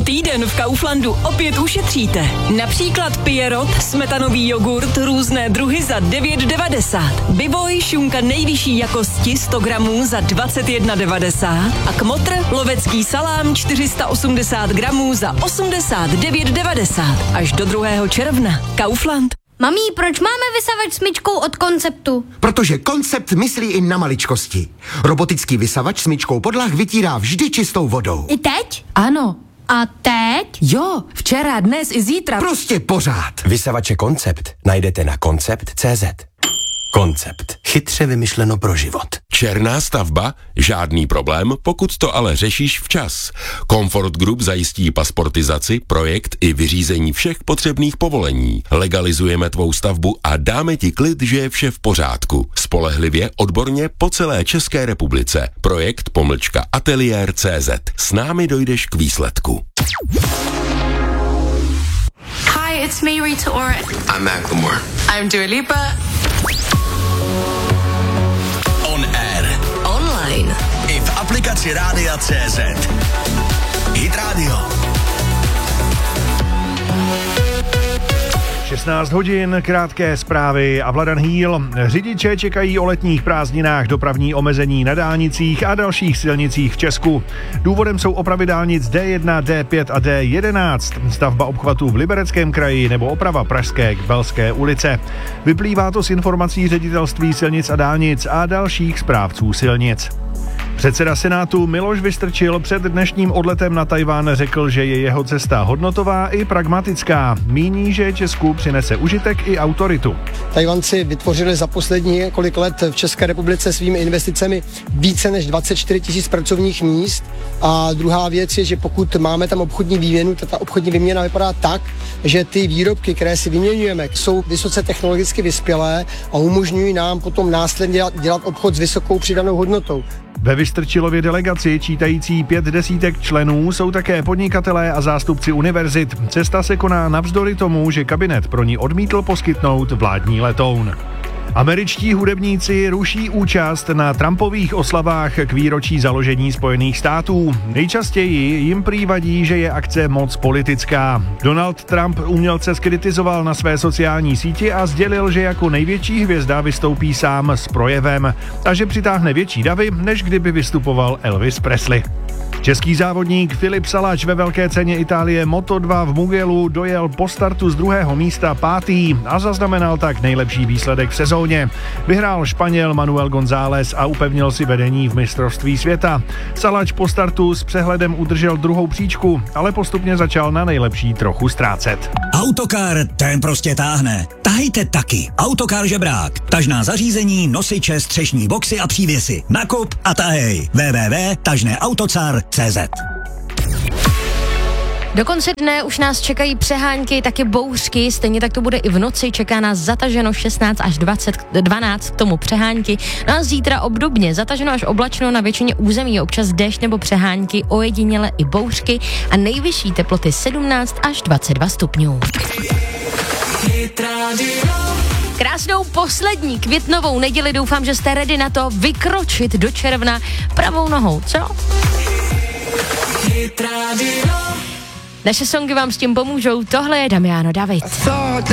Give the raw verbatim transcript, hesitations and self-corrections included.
týden v Kauflandu opět ušetříte. Například Pierrot, smetanový jogurt, různé druhy za devět devadesát. Bivoj, šunka nejvyšší jakosti sto gramů za dvacet jedna devadesát. A Kmotr, lovecký salám čtyři sta osmdesát gramů za osmdesát devět devadesát. Až do druhého června. Kaufland. Mami, proč máme vysavač smyčkou od Konceptu? Protože Koncept myslí i na maličkosti. Robotický vysavač smyčkou podlah vytírá vždy čistou vodou. I teď? Ano. A teď? Jo, včera, dnes i zítra. Prostě pořád. Vysavače Koncept najdete na koncept tečka cé zet. Koncept. Chytře vymyšleno pro život. Černá stavba? Žádný problém, pokud to ale řešíš včas. Comfort Group zajistí pasportizaci, projekt i vyřízení všech potřebných povolení. Legalizujeme tvou stavbu a dáme ti klid, že je vše v pořádku. Spolehlivě, odborně po celé České republice. Projekt pomlčka ateliér tečka cé zet. S námi dojdeš k výsledku. Hi, it's me, Rita Ora. I'm Macklemore. I'm Dua Lipa. On air. Online. I v aplikaci Rádia tečka cé zet. Hit Radio. šestnáct hodin, krátké zprávy a Vladan Hýl. Řidiče čekají o letních prázdninách dopravní omezení na dálnicích a dalších silnicích v Česku. Důvodem jsou opravy dálnic D jedna, D pět a D jedenáct, stavba obchvatu v Libereckém kraji nebo oprava Pražské k Belské ulice. Vyplývá to z informací Ředitelství silnic a dálnic a dalších správců silnic. Předseda Senátu Miloš Vystrčil před dnešním odletem na Tchaj-wan řekl, že je jeho cesta hodnotová i pragmatická. Míní, že Česku přinese užitek i autoritu. Tchaj-wanci vytvořili za poslední několik let v České republice svými investicemi více než dvacet čtyři tisíc pracovních míst. A druhá věc je, že pokud máme tam obchodní výměnu, tak ta obchodní výměna vypadá tak, že ty výrobky, které si vyměňujeme, jsou vysoce technologicky vyspělé a umožňují nám potom následně dělat, dělat obchod s vysokou přidanou hodnotou. Ve Vystrčilově delegaci čítající pět desítek členů jsou také podnikatelé a zástupci univerzit. Cesta se koná navzdory tomu, že kabinet pro ní odmítl poskytnout vládní letoun. Američtí hudebníci ruší účast na Trumpových oslavách k výročí založení Spojených států. Nejčastěji jim prý vadí, že je akce moc politická. Donald Trump umělce zkritizoval na své sociální síti a sdělil, že jako největší hvězda vystoupí sám s projevem a že přitáhne větší davy, než kdyby vystupoval Elvis Presley. Český závodník Filip Salač ve velké ceně Itálie Moto dva v Mugellu dojel po startu z druhého místa pátý a zaznamenal tak nejlepší výsledek v sezóně. Vyhrál Španěl Manuel González a upevnil si vedení v mistrovství světa. Salač po startu s přehledem udržel druhou příčku, ale postupně začal na nejlepší trochu ztrácet. Autokar, ten prostě táhne. Tahejte taky. Autokar žebrák. Tažná zařízení, nosiče, střešní boxy a přívěsy. Nakup a tahej. w w w tečka tažné autocar tečka cé zet. Do konce dne už nás čekají přehánky, taky bouřky, stejně tak to bude i v noci, čeká nás zataženo šestnáct až dvacet, dvanáct k tomu přehánky. No a zítra obdobně zataženo až oblačno na většině území, občas déšť nebo přehánky, ojediněle i bouřky a nejvyšší teploty sedmnáct až dvacet dva stupňů. Krásnou poslední květnovou neděli, doufám, že jste ready na to vykročit do června pravou nohou, co? Naše songy vám s tím pomůžou, tohle je Damiano David.